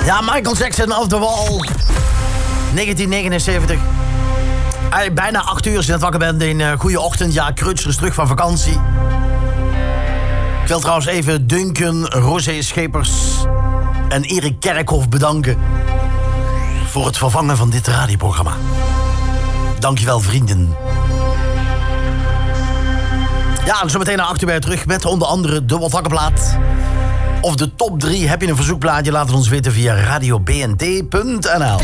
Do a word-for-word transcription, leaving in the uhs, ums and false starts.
Ja, Michael Jackson, Off the Wall. negentien negenenzeventig. Hey, bijna acht uur als je net wakker bent. Een uh, goede ochtend. Ja, Kreutzler is terug van vakantie. Ik wil trouwens even Duncan, Rosé Schepers en Erik Kerkhoff bedanken voor het vervangen van dit radioprogramma. Dankjewel, vrienden. Ja, zo meteen naar acht uur bij je terug met onder andere de Wat Wakker Plaat. Of de top drie. Heb je een verzoekplaatje? Laat het ons weten via radio b n t punt n l.